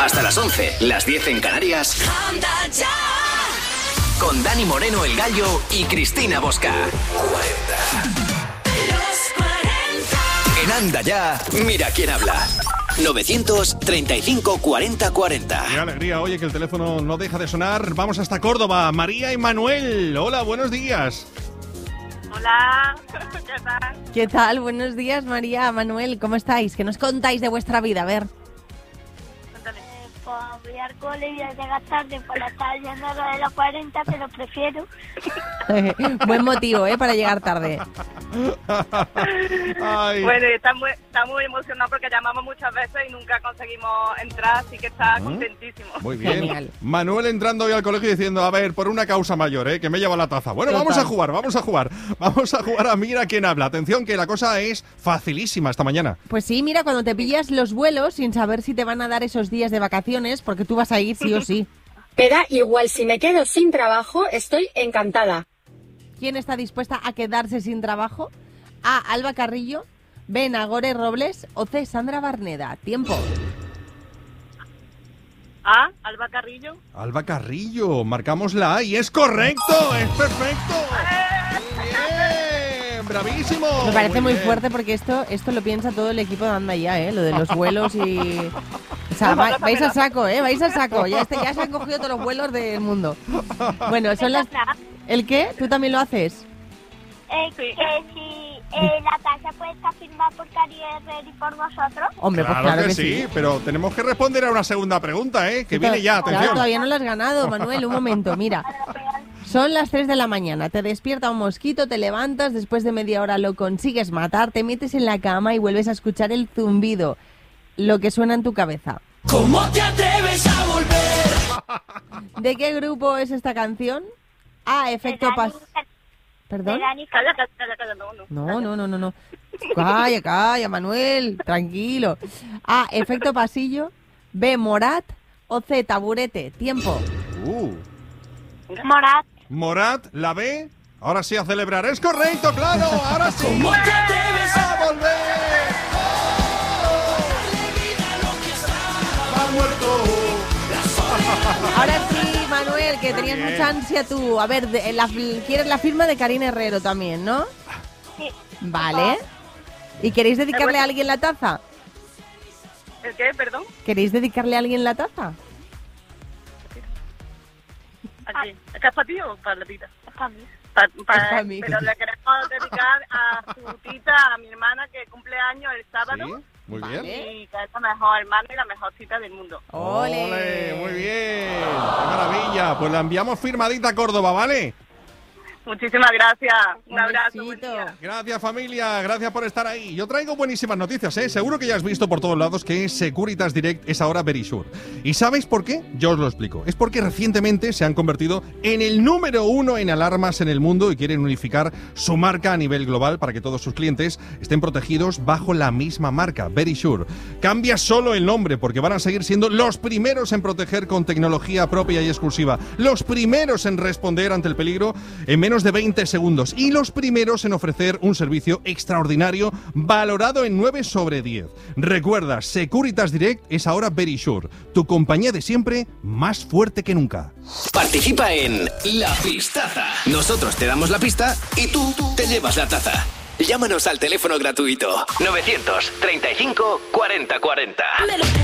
Hasta las 11, las 10 en Canarias. Con Dani Moreno, el Gallo, y Cristina Bosca. 40. En Anda Ya, mira quién habla. 935 40 40. Qué alegría, oye, que el teléfono no deja de sonar. Vamos hasta Córdoba. María y Manuel. Hola, buenos días. Hola, ¿qué tal? ¿Qué tal? Buenos días, María, Manuel. ¿Cómo estáis? ¿Qué nos contáis de vuestra vida? A ver. Pues voy al cole y voy a llegar tarde por estar yendo lo de los 40, pero prefiero. Buen motivo, para llegar tarde. Ay. Bueno, está muy emocionado porque llamamos muchas veces y nunca conseguimos entrar, así que está contentísimo. Muy bien. Genial. Manuel entrando hoy al colegio diciendo, a ver, por una causa mayor, que me lleva la taza. Bueno, Total. Vamos a jugar a Mira quién habla. Atención, que la cosa es facilísima esta mañana. Pues sí, mira, cuando te pillas los vuelos sin saber si te van a dar esos días de vacaciones, porque tú vas a ir sí o sí. Me da igual, si me quedo sin trabajo, estoy encantada. ¿Quién está dispuesta a quedarse sin trabajo? A. Alba Carrillo, B. Nagore Robles o C. Sandra Barneda. Tiempo. Ah, Alba Carrillo. Alba Carrillo, marcamos la A y es correcto, es perfecto. Muy bien, bravísimo. Me parece muy bien. fuerte porque esto lo piensa todo el equipo de Anda Ya, lo de los vuelos y... O sea, vais a saco, vais a saco. Ya se han cogido todos los vuelos del mundo. Bueno, son las... ¿El qué? ¿Tú también lo haces? Si la tasa puede estar firmada por Cari Herrera y por vosotros. Hombre, pues Claro que sí, pero tenemos que responder a una segunda pregunta, que viene ya, atención. Claro, todavía no lo has ganado, Manuel. Un momento, mira. Son las 3 de la mañana, te despierta un mosquito, te levantas, después de media hora lo consigues matar, te metes en la cama y vuelves a escuchar el zumbido, lo que suena en tu cabeza. ¿Cómo te atreves a volver? ¿De qué grupo es esta canción? A. Efecto ¿Perdón? Calla, No. Calla, Manuel, tranquilo. A. Efecto pasillo, B. Morat o C. Taburete. Tiempo. Morat, la B. Ahora sí a celebrar. Es correcto, claro. Ahora sí. ¿Cómo te atreves a volver? Ha muerto. Ahora sí, Manuel, que tenías mucha ansia tú. A ver, quieres la firma de Karina Herrero también, ¿no? Sí. Vale. ¿Y queréis dedicarle a alguien la taza? ¿El qué? Perdón. ¿Queréis dedicarle a alguien la taza? Aquí. ¿Es que es para ti o para la tita? Es para mí. Es para mí. Pero le queremos dedicar a su tita, a mi hermana, que cumple años el sábado. Sí, muy Vale. bien. Y que es la mejor hermana y la mejor tita del mundo. ¡Ole! Muy bien. ¡Qué maravilla! Pues la enviamos firmadita a Córdoba, ¿vale? Muchísimas gracias. Un abrazo. besito. Buen día. Gracias, familia. Gracias por estar ahí. Yo traigo buenísimas noticias, Seguro que ya has visto por todos lados que Securitas Direct es ahora Verisure. ¿Y sabéis por qué? Yo os lo explico. Es porque recientemente se han convertido en el número 1 en alarmas en el mundo y quieren unificar su marca a nivel global para que todos sus clientes estén protegidos bajo la misma marca, Verisure. Cambia solo el nombre porque van a seguir siendo los primeros en proteger con tecnología propia y exclusiva. Los primeros en responder ante el peligro en menos de 20 segundos y los primeros en ofrecer un servicio extraordinario valorado en 9 sobre 10. Recuerda, Securitas Direct es ahora Verisure, tu compañía de siempre más fuerte que nunca. Participa en La Pistaza. Nosotros te damos la pista y tú te llevas la taza. Llámanos al teléfono gratuito 935 40 40.